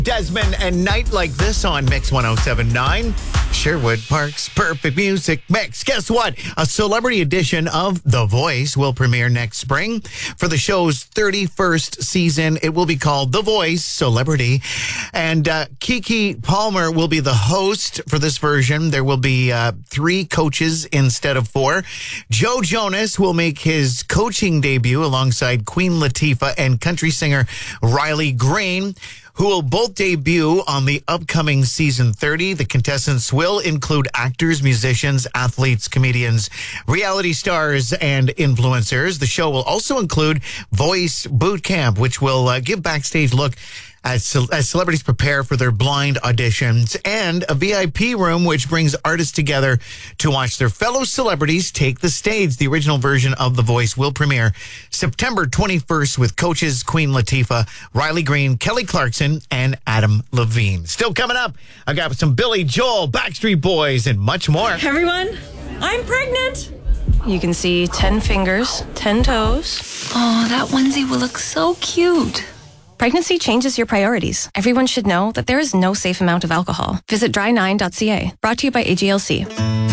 Desmond and Night Like This on Mix 107.9. Sherwood Park's perfect music mix. Guess what? A celebrity edition of The Voice will premiere next spring. For the show's 31st season, it will be called The Voice Celebrity. And Keke Palmer will be the host for this version. There will be 3 coaches instead of 4. Joe Jonas will make his coaching debut alongside Queen Latifah and country singer Riley Green, who will both debut on the upcoming season 30. The contestants will include actors, musicians, athletes, comedians, reality stars, and influencers. The show will also include Voice Boot Camp, which will give backstage look as celebrities prepare for their blind auditions, and a VIP room which brings artists together to watch their fellow celebrities take the stage. The original version of The Voice will premiere September 21st with coaches Queen Latifah, Riley Green, Kelly Clarkson, and Adam Levine. Still coming up, I got some Billy Joel, Backstreet Boys, and much more. Everyone, I'm pregnant. You can see 10 fingers, 10 toes. Oh, that onesie will look so cute. Pregnancy changes your priorities. Everyone should know that there is no safe amount of alcohol. Visit dry9.ca. Brought to you by AGLC.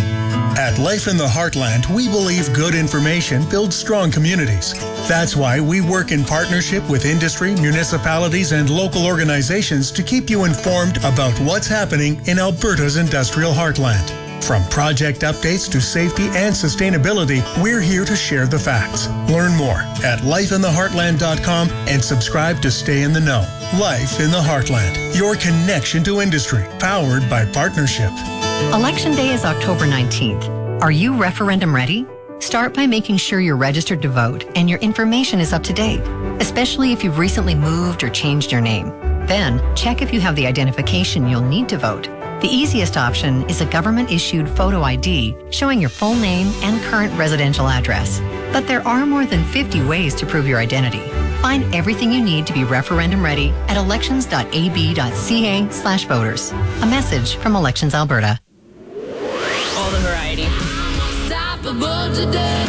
At Life in the Heartland, we believe good information builds strong communities. That's why we work in partnership with industry, municipalities, and local organizations to keep you informed about what's happening in Alberta's industrial heartland. From project updates to safety and sustainability, we're here to share the facts. Learn more at lifeintheheartland.com and subscribe to stay in the know. Life in the Heartland, your connection to industry, powered by partnership. Election Day is October 19th. Are you referendum ready? Start by making sure you're registered to vote and your information is up to date, especially if you've recently moved or changed your name. Then, check if you have the identification you'll need to vote. The easiest option is a government-issued photo ID showing your full name and current residential address. But there are more than 50 ways to prove your identity. Find everything you need to be referendum ready at elections.ab.ca/voters. A message from Elections Alberta. All the variety. Unstoppable today.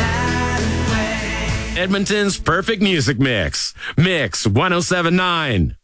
Edmonton's perfect music mix. Mix 107.9.